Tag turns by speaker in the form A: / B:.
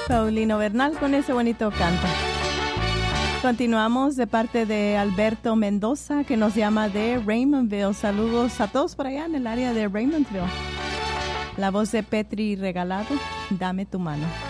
A: Paulino Bernal con ese bonito canto. Continuamos de parte de Alberto Mendoza, que nos llama de Raymondville. Saludos a todos por allá en el área de Raymondville. La voz de Petri Regalado, Dame tu mano.